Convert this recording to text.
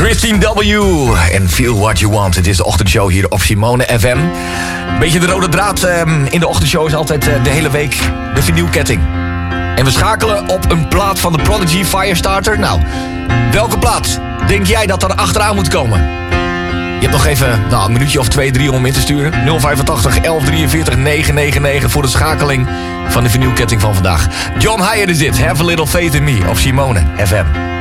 Christine W. en Feel What You Want. Het is de ochtendshow hier op Simone FM. Beetje de rode draad in de ochtendshow is altijd de hele week de vinylketting. En we schakelen op een plaat van de Prodigy Firestarter. Nou, welke plaat denk jij dat er achteraan moet komen? Je hebt nog even een minuutje of 2-3 om in te sturen. 085 1143 999 voor de schakeling van de vinylketting van vandaag. John Hyatt is dit. Have a Little Faith in Me op Simone FM.